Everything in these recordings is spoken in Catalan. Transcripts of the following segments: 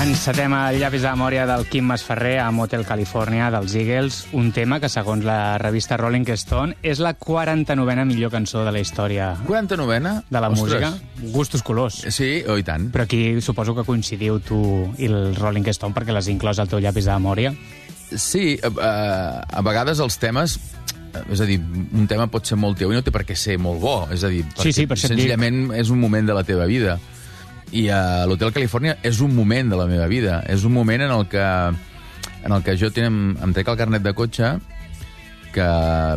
Encetem el llavis de memòria del Quim Masferrer a Motel California dels Eagles, un tema que, segons la revista Rolling Stone, és la 49a millor cançó de la història 49a? de la música. Gustos colors. Sí, oh, i tant. Però aquí suposo que coincidiu tu i el Rolling Stone perquè l'has inclòs al teu llavis de memòria. Sí, a vegades els temes... És a dir, un tema pot ser molt teu i no té per què ser molt bo. És a dir, Sí, per senzillament és un moment de la teva vida. I a l'Hotel Califòrnia és un moment de la meva vida. És un moment en el que jo em trec el carnet de cotxe, que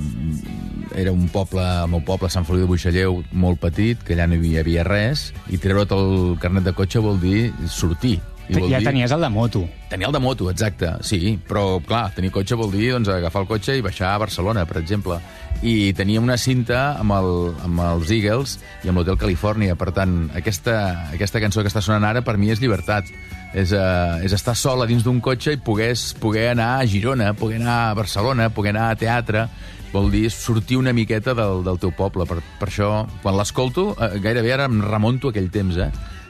era un poble, el meu poble, Sant Feliu de Buixalleu, molt petit, que allà no hi havia res, i treure't el carnet de cotxe vol dir sortir. Ja tenies el de moto. Tenia el de moto, exacte, sí. Però, clar, tenir cotxe vol dir doncs, agafar el cotxe i baixar a Barcelona, per exemple. I tenia una cinta amb els Eagles i amb l'Hotel Califòrnia. Per tant, aquesta cançó que està sonant ara, per mi, és llibertat. És estar sol a dins d'un cotxe i poder anar a Girona, poder anar a Barcelona, poder anar a teatre. Vol dir sortir una miqueta del teu poble. Per això, quan l'escolto, gairebé ara em remonto aquell temps,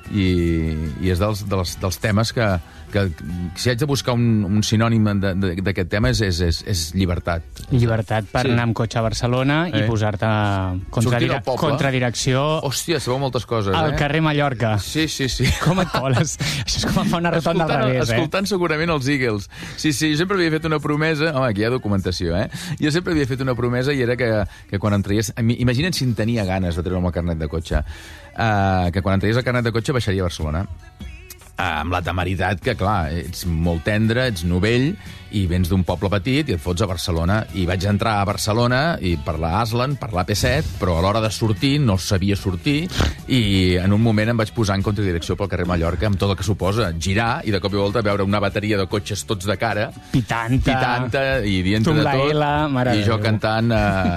i és dels temes que si haig de buscar un sinònim d'aquest tema és llibertat. Llibertat per anar amb cotxe a Barcelona i posar-te contradirecció... Hòstia, sabeu moltes coses, al carrer Mallorca. Sí. Com et coles? Això és com fa una rotonda al revés, Escoltant segurament els Eagles. Sí, jo sempre havia fet una promesa... Home, aquí hi ha documentació, Jo sempre havia fet una promesa i era que quan entraies... Imagina't si en tenia ganes de treure'm el carnet de cotxe. Que quan entraies el carnet de cotxe baixaria a Barcelona. Amb la temeritat que, clar, ets molt tendre, ets novell, i vens d'un poble petit i et fots a Barcelona. I vaig entrar a Barcelona i per la Aslan, per l'AP7, però a l'hora de sortir no sabia sortir, i en un moment em vaig posar en contradirecció pel carrer Mallorca amb tot el que suposa girar i de cop i volta veure una bateria de cotxes tots de cara, pitanta i dient de tot, i jo cantant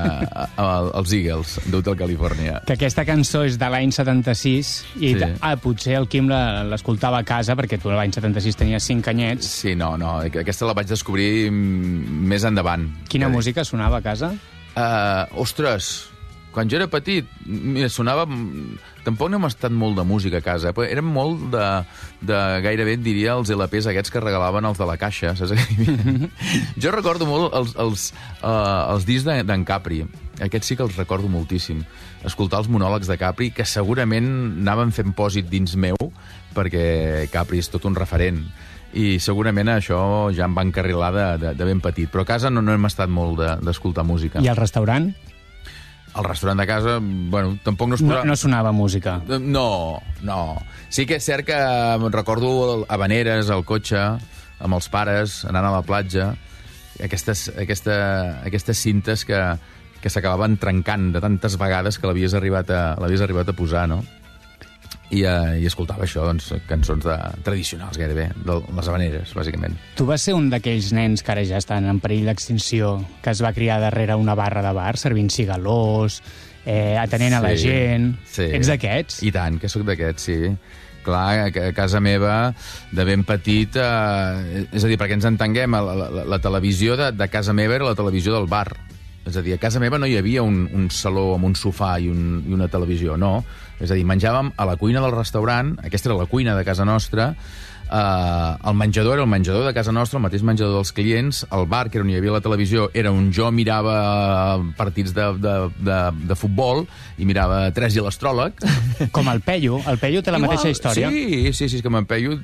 els Eagles d'Hotel Califòrnia. Que aquesta cançó és de l'any 76 i potser el Quim l'escoltava a casa, perquè tu l'any 76 tenies 5 anyets. Sí, no, aquesta la vaig descobrir més endavant. Quina música sonava a casa? Ostres, quan jo era petit, mira, sonava... Tampoc no hem estat molt de música a casa, però érem molt de gairebé, et diria, els LPs aquests que regalaven els de la caixa, saps? Jo recordo molt els discs d'en Capri. Aquests sí que els recordo moltíssim. Escoltar els monòlegs de Capri, que segurament anaven fent pòsit dins meu, perquè Capri és tot un referent. I segurament això ja em va encarrilar de ben petit. Però a casa no hem estat molt d'escoltar música. I al restaurant? Al restaurant de casa, bueno, tampoc no es posava... No sonava música? No. Sí que és cert que recordo habaneres al cotxe, amb els pares, anant a la platja, aquestes cintes que s'acabaven trencant de tantes vegades que l'havies arribat a posar, no? I escoltava això, doncs, cançons tradicionals, gairebé, de les habaneres, bàsicament. Tu vas ser un d'aquells nens que ara ja estan en perill d'extinció, que es va criar darrere una barra de bar, servint cigalós, atenent a la gent... Sí. Ets d'aquests? I tant, que sóc d'aquests, sí. Clar, a casa meva, de ben petit... és a dir, perquè ens entenguem, la televisió de casa meva era la televisió del bar. És a dir, a casa meva no hi havia un saló amb un sofà i una televisió, no. És a dir, menjàvem a la cuina del restaurant, aquesta era la cuina de casa nostra, el menjador era el menjador de casa nostra, el mateix menjador dels clients, el bar, que era on hi havia la televisió, era on jo mirava partits de futbol i mirava 3 i l'astròleg. Com el Peyu té la mateixa història. Sí, és que amb en Peyu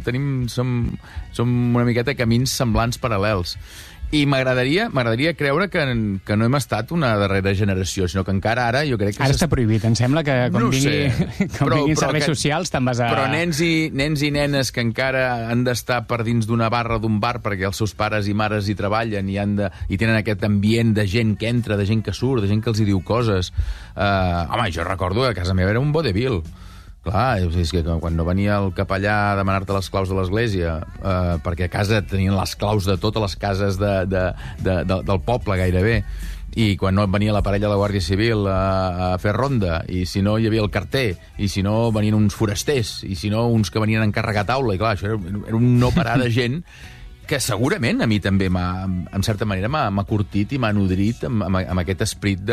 som una miqueta camins semblants paral·lels. I m'agradaria creure que no hem estat una darrera generació, sinó que encara ara jo crec que... Ara està prohibit, em sembla que quan vinguin serveis socials te'n vas a... Però nens i nenes que encara han d'estar per dins d'una barra d'un bar perquè els seus pares i mares hi treballen i tenen aquest ambient de gent que entra, de gent que surt, de gent que els hi diu coses. Home, jo recordo que a casa meva era un vodevil. Clar, és que quan no venia el capellà a demanar-te les claus de l'església, perquè a casa tenien les claus de totes les cases del poble, gairebé, i quan no venia la parella de la Guàrdia Civil a fer ronda, i si no hi havia el carter, i si no venien uns forasters, i si no uns que venien a encarregar taula, i clar, això era un no parar de gent que segurament a mi també, en certa manera, m'ha curtit i m'ha nodrit amb aquest esperit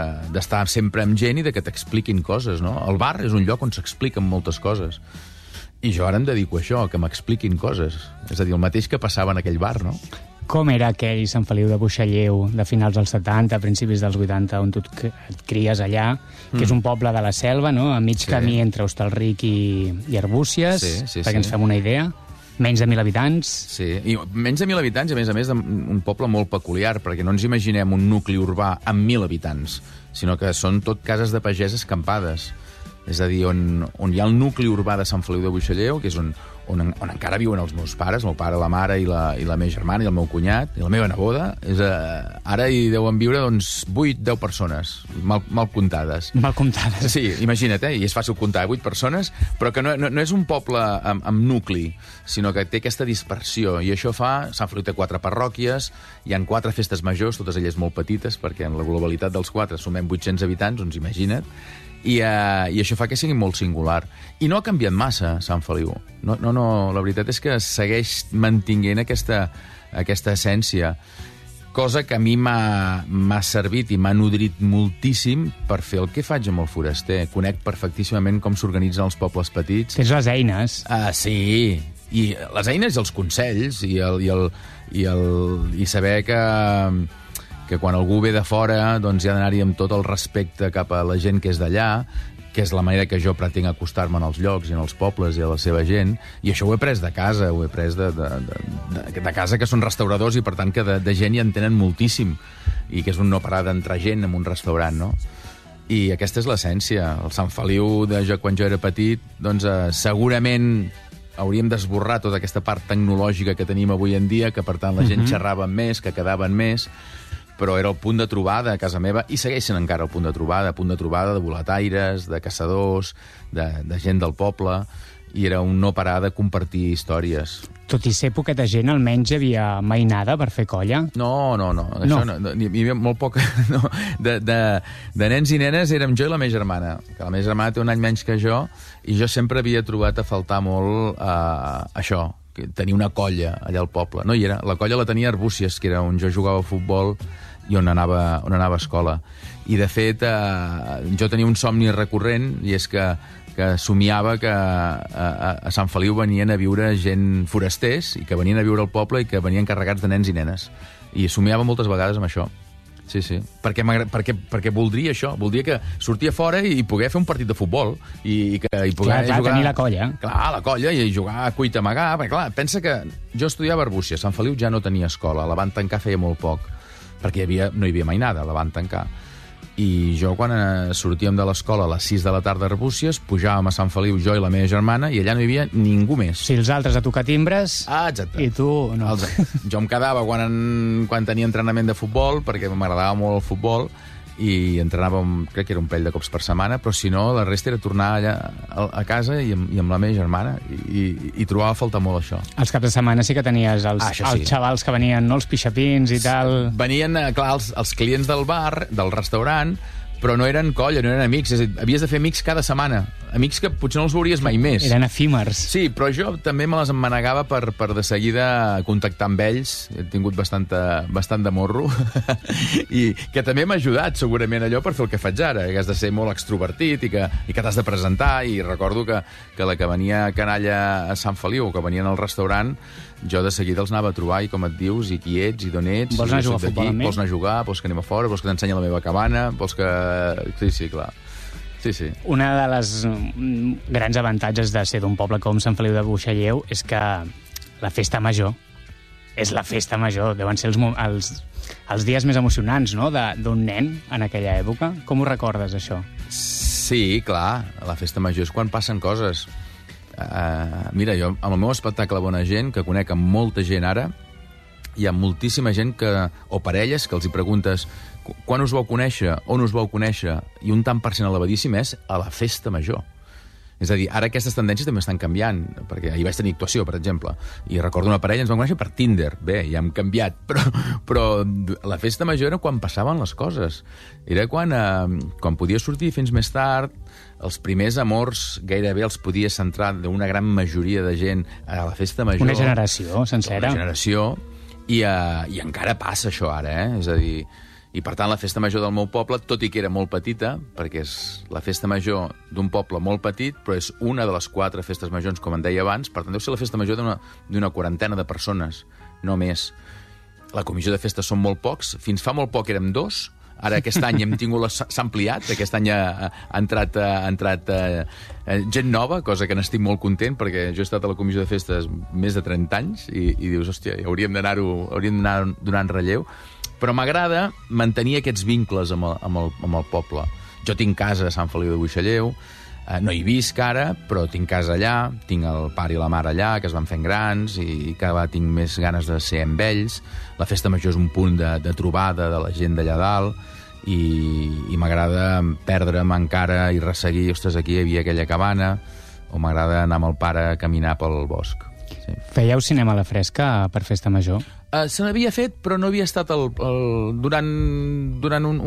d'estar sempre amb gent i de que t'expliquin coses, no? El bar és un lloc on s'expliquen moltes coses. I jo ara em dedico a això, que m'expliquin coses. És a dir, el mateix que passava en aquell bar, no? Com era aquell Sant Feliu de Buixalleu de finals dels 70, principis dels 80, on tu et cries allà, que és un poble de la selva, no? A mig camí entre Hostalric i Arbúcies, perquè ens fem una idea. Menys de 1.000 habitants. Sí, i menys de 1.000 habitants, i a més un poble molt peculiar, perquè no ens imaginem un nucli urbà amb 1.000 habitants, sinó que són tot cases de pagès escampades. És a dir, on hi ha el nucli urbà de Sant Feliu de Buixalleu, que és on encara viuen els meus pares, el meu pare, la mare i la meva germana i el meu cunyat, i la meva neboda. Ara hi deuen viure 8-10 persones, mal comptades. Mal comptades. Sí, imagina't, i és fàcil comptar 8 persones, però que no és un poble amb nucli, sinó que té aquesta dispersió, i això fa... Sant Feliu té 4 parròquies, hi han 4 festes majors, totes elles molt petites, perquè en la globalitat dels 4 sumem 800 habitants, doncs imagina't, i això fa que sigui molt singular. I no ha canviat massa, Sant Feliu. No, la veritat és que segueix mantinguent aquesta essència, cosa que a mi m'ha servit i m'ha nodrit moltíssim per fer el que faig amb el Foraster. Conec perfectíssimament com s'organitzen els pobles petits. Tens les eines. Sí, i les eines i els consells, i saber que quan algú ve de fora doncs hi ha d'anar-hi amb tot el respecte cap a la gent que és d'allà, que és la manera que jo pretenc acostar-me als llocs i als pobles i a la seva gent, i això ho he pres de casa, ho he pres de casa, que són restauradors, i per tant que de gent hi en tenen moltíssim, i que és un no parar d'entrar gent en un restaurant, no? I aquesta és l'essència. El Sant Feliu quan jo era petit, doncs segurament hauríem d'esborrar tota aquesta part tecnològica que tenim avui en dia, que per tant la gent xerrava més, que quedaven més, però era el punt de trobada a casa meva, i segueix sent encara el punt de trobada de boletaires, de caçadors, de gent del poble, i era un no parar de compartir històries. Tot i ser poqueta gent, almenys hi havia mainada per fer colla? No. Això no. Hi havia molt poca... No. De nens i nenes érem jo i la meva germana, que la meva germana té un any menys que jo, i jo sempre havia trobat a faltar molt això, tenir una colla allà al poble. No hi era. La colla la tenia a Arbúcies, que era on jo jugava a futbol i on anava a escola. I, de fet, jo tenia un somni recurrent, i és que somiava que a Sant Feliu venien a viure gent forasters, i que venien a viure al poble i que venien carregats de nens i nenes. I somiava moltes vegades amb això. Sí. Perquè voldria això. Voldria que sortia fora i poder fer un partit de futbol. I poder jugar... tenir la colla. Clar, la colla, i jugar a cuita amagar. Perquè, clar, pensa que jo estudiava a Arbúcies. Sant Feliu ja no tenia escola. La van tancar feia molt poc, perquè no hi havia mai nada, la van tancar. I jo, quan sortíem de l'escola a les 6 de la tarda a Arbúcies, pujàvem a Sant Feliu, jo i la meva germana, i allà no hi havia ningú més. Si els altres a tocar timbres... Exacte. I tu no. Jo em quedava quan tenia entrenament de futbol, perquè m'agradava molt el futbol, i entrenàvem, crec que era un parell de cops per setmana, però si no, la resta era tornar allà a casa i amb la meva germana, i trobava a faltar molt això. Els caps de setmana sí que tenies els xavals que venien, no? Els pixapins i tal... Venien, clar, els clients del bar, del restaurant, però no eren colla, no eren amics. És a dir, havies de fer amics cada setmana. Amics que potser no els veuries mai més. Eren efímers. Sí, però jo també me les emmanegava per de seguida contactar amb ells. He tingut bastant de morro. I que també m'ha ajudat, segurament, allò per fer el que faig ara. Que has de ser molt extrovertit i que t'has de presentar. I recordo que la que venia a canalla a Sant Feliu, o que venien al restaurant, jo de seguida els anava a trobar, i com et dius, i qui ets, i d'on ets... Vols anar a jugar a futbol amb mi? Vols anar a jugar, vols que anem a fora, vols que t'ensenyi la meva cabana, vols que... Sí, clar. Sí. Una de les grans avantatges de ser d'un poble com Sant Feliu de Buixalleu és que la festa major és la festa major. Deuen ser els dies més emocionants, no?, d'un nen en aquella època. Com ho recordes, això? Sí, clar. La festa major és quan passen coses. Mira, jo, amb el meu espectacle Bona Gent, que conec amb molta gent ara, hi ha moltíssima gent o parelles que els hi preguntes quan us vau conèixer, on us vau conèixer, i un tant per cent elevadíssim és a la festa major. És a dir, ara aquestes tendències també estan canviant, perquè ahir vaig tenir actuació, per exemple, i recordo una parella, ens vam conèixer per Tinder. Bé, ja hem canviat, però la festa major era quan passaven les coses. Era quan podies sortir fins més tard, els primers amors gairebé els podies centrar d'una gran majoria de gent a la festa major. Una generació sencera. Una generació, i encara passa això ara, És a dir, I, per tant, la festa major del meu poble, tot i que era molt petita, perquè és la festa major d'un poble molt petit, però és una de les 4 festes majors, com en deia abans, per tant, deu ser la festa major d'una 40 de persones, no més. La comissió de festes són molt pocs, fins fa molt poc érem 2, ara aquest any s'ha ampliat, aquest any ha entrat gent nova, cosa que n'estic molt content, perquè jo he estat a la comissió de festes més de 30 anys i dius, hòstia, hauríem d'anar donant relleu. Però m'agrada mantenir aquests vincles amb el poble. Jo tinc casa a Sant Feliu de Buixalleu, no hi visc ara, però tinc casa allà, tinc el pare i la mare allà, que es van fent grans, i cada vegada tinc més ganes de ser amb ells. La festa major és un punt de trobada de la gent d'allà dalt, i m'agrada perdre'm encara i resseguir, ostres, aquí hi havia aquella cabana, o m'agrada anar amb el pare a caminar pel bosc. Sí. Fèieu cinema a la fresca per festa major? Se n'havia fet, però no havia estat durant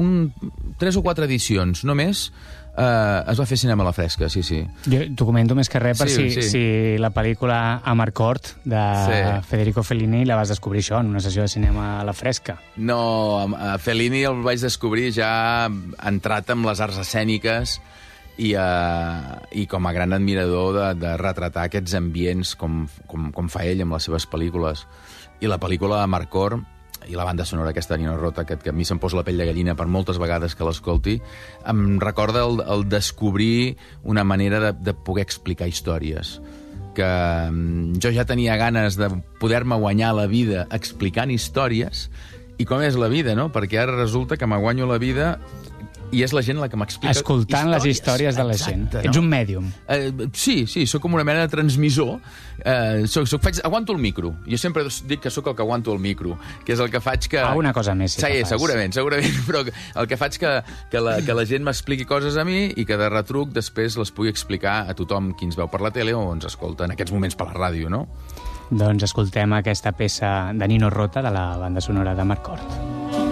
3 o 4 edicions, només. Es va fer cinema a la fresca, sí. Jo t'ho comento més que res per si la pel·lícula Amarcord de Federico Fellini la vas descobrir això, en una sessió de cinema a la fresca. No, Fellini el vaig descobrir ja entrat amb les arts escèniques i com a gran admirador de retratar aquests ambients com fa ell amb les seves pel·lícules. I la pel·lícula Amarcord i la banda sonora aquesta de Nino Rota, que a mi se'm posa la pell de gallina per moltes vegades que l'escolti, em recorda el descobrir una manera de poder explicar històries. Que jo ja tenia ganes de poder-me guanyar la vida explicant històries, i com és la vida, no? Perquè ara resulta que me guanyo la vida i és la gent la que m'explica escoltant les històries de la gent. Exacte, no? Ets un mèdium. Sí, sóc com una mena de transmissor. Aguanto el micro. Jo sempre dic que sóc el que aguanto el micro, que és el que faig que... Alguna cosa més, sí, segurament, però el que faig que la gent m'expliqui coses a mi i que de retruc després les pugui explicar a tothom qui ens veu per la tele o ens escolta en aquests moments per la ràdio, no? Doncs escoltem aquesta peça de Nino Rota de la banda sonora d'Amarcord.